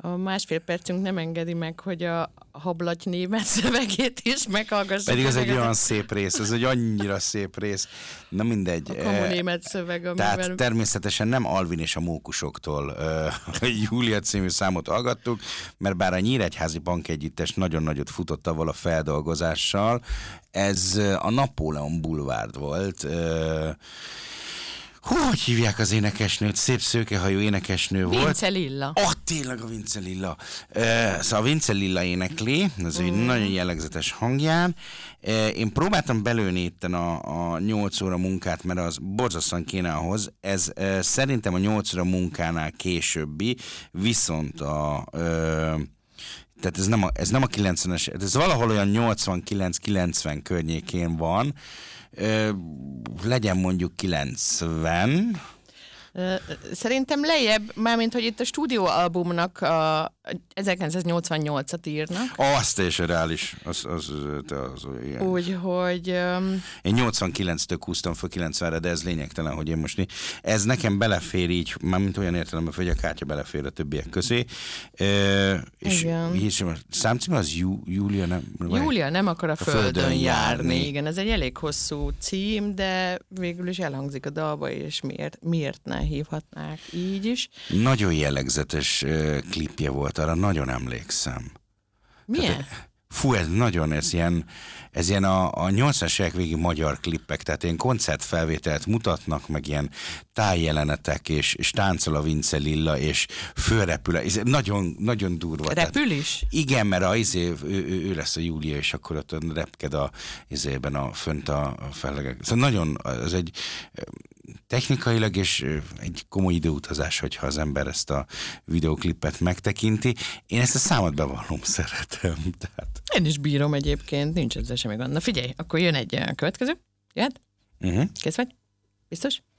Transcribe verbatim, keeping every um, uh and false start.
A másfél percünk nem engedi meg, hogy a hablaty német szövegét is meghallgassuk. Pedig ez egy olyan szép rész, ez egy annyira szép rész. Na mindegy. A kamu német szöveg, amivel... Tehát természetesen nem Alvin és a mókusoktól uh, Júlia című számot hallgattuk, mert bár a Nyíregyházi Bankegyüttes nagyon nagyot futott avval a feldolgozással, ez a Napóleon Boulevard volt. Uh, Hú, hogy hívják az énekesnőt? Szép szőkehajú énekesnő volt. Vince Lilla. Ah, tényleg a Vince Lilla. Uh, szóval a Vince Lilla énekli, az mm. egy nagyon jellegzetes hangján. Uh, én próbáltam belőni itten a, a nyolc óra munkát, mert az borzasztóan kéne ahhoz. Ez uh, szerintem a nyolc óra munkánál későbbi, viszont a... Uh, tehát ez nem a, ez nem a kilencvenes, ez valahol olyan nyolcvankilenc-kilencven környékén van. Ö, legyen mondjuk kilencven. Szerintem lejjebb, mármint, hogy itt a stúdióalbumnak a ezerkilencszáznyolcvannyolcat írnak. Azt és reális. Az, az, az, az, az Úgyhogy... Um... Én nyolcvankilenctől húztam föl kilencvenre, de ez lényegtelen, hogy én most... Ez nekem belefér így, mármint olyan értelemben, hogy a kártya belefér a többiek közé. E, és és a számcím az Jú, Júlia nem... Júlia nem akar a, a földön, földön járni. járni. Igen, ez egy elég hosszú cím, de végül is elhangzik a dalba, és miért, miért ne hívhatnák így is. Nagyon jellegzetes uh, klipje volt, arra nagyon emlékszem. Milyen? Tehát, fú, ez nagyon, ez ilyen, ez ilyen a, a nyolcvanas évek végi magyar klippek, tehát ilyen koncertfelvételt mutatnak, meg ilyen tájjelenetek, és, és táncol a Vince Lilla, és fölrepül, ez nagyon, nagyon durva. Repül tehát, is? Igen, mert a, izé, ő, ő, ő lesz a Júlia, és akkor ott repked a, izében a, fönt a, a fellegek. Szóval nagyon, ez egy technikailag és egy komoly időutazás, hogyha az ember ezt a videoklipet megtekinti. Én ezt a számot bevallom, szeretem. Tehát... Én is bírom egyébként, nincs ezzel semmi gond. Na figyelj, akkor jön egy következő. Jöhet? Uh-huh. Kész vagy? Biztos?